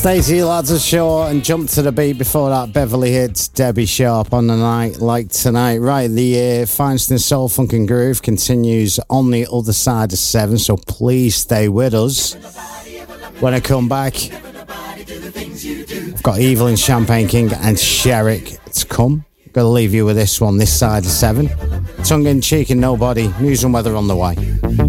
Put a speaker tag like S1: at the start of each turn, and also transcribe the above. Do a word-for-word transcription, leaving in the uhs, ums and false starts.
S1: Stacey Lads Ashore and Jump to the Beat. Before that, Beverly Hits, Debbie Sharp on the night like tonight. Right, the uh, Feinstein Soul Funk and Groove continues on the other side of seven, so please stay with us. When I come back, I've got Evelyn, Champagne King and Sherrick to come. Gonna leave you with this one, this side of seven. Tongue in cheek and nobody. News and weather on the way.